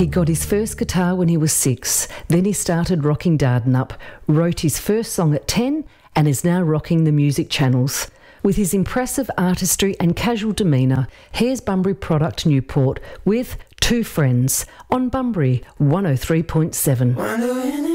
He got his first guitar when he was 6. Then he started rocking Dardanup, wrote his first song at 10 and is now rocking the music channels. With his impressive artistry and casual demeanour, here's Bunbury Product Newport with Two Friends on Bunbury 103.7.